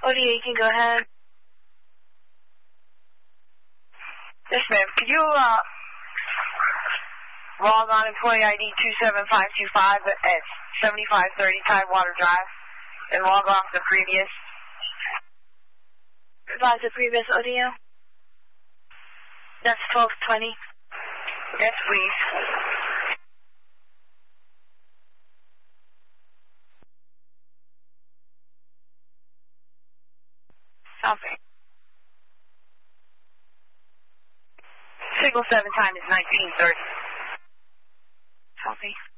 ODA, you can go ahead. Yes, ma'am. Could you log on employee ID 27525 at 7530 Tidewater Drive and log off the previous? Revise the previous audio. That's 1220. Yes, please. Copy. Signal 7 time is 1930. Copy.